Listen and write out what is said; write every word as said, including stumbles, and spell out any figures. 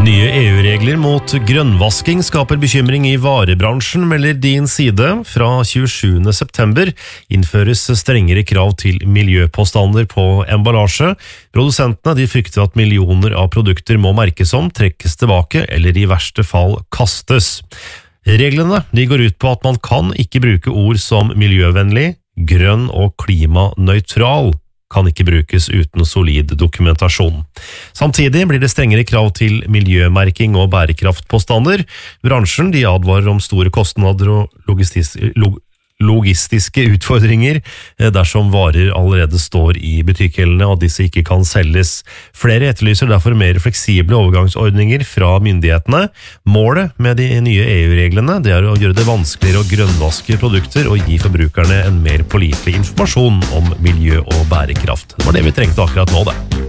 Nye E U-regler mot grønnvasking skaper bekymring i varebransjen, melder Din Side. Fra tjuesjuende september innføres strengere krav til miljøpåstander på emballasje. Produsentene de frykter at millioner av produkter må merkes om, trekkes tilbake eller i verste fall kastes. Reglene de går ut på at man kan ikke bruke ord som miljøvennlig, grønn og klimanøytral. Kan ikke brukes uten solid dokumentasjon. Samtidig blir det strengere krav til miljømerking og bærekraftpåstander. Bransjen de advarer om store kostnader og logistis log logistiske utfordringer dersom varer allerede står i butikkhyllene og disse ikke kan selges. Flere etterlyser derfor mer fleksible overgangsordninger fra myndighetene. Målet med de nye E U-reglene det er å gjøre det vanskeligere å grønnvaske produkter og gi forbrukerne en mer pålitelig informasjon om miljø og bærekraft. Det var det vi trengte akkurat nå, det.